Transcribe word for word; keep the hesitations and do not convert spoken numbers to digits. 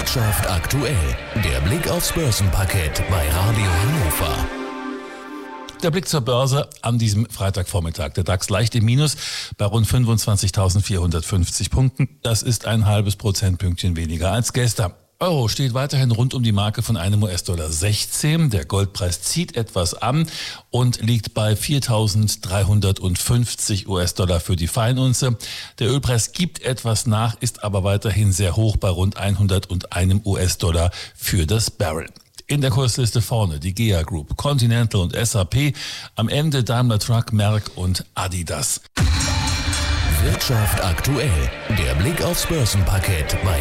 Wirtschaft aktuell. Der Blick aufs Börsenparkett bei Radio Hannover. Der Blick zur Börse an diesem Freitagvormittag. Der DAX leicht im Minus bei rund fünfundzwanzigtausendvierhundertfünfzig Punkten. Das ist ein halbes Prozentpünktchen weniger als gestern. Euro steht weiterhin rund um die Marke von einem U S-Dollar sechzehn. Der Goldpreis zieht etwas an und liegt bei viertausenddreihundertfünfzig U S-Dollar für die Feinunze. Der Ölpreis gibt etwas nach, ist aber weiterhin sehr hoch bei rund hunderteins U S-Dollar für das Barrel. In der Kursliste vorne die G E A Group, Continental und S A P. Am Ende Daimler Truck, Merck und Adidas. Wirtschaft aktuell. Der Blick aufs Börsenparkett bei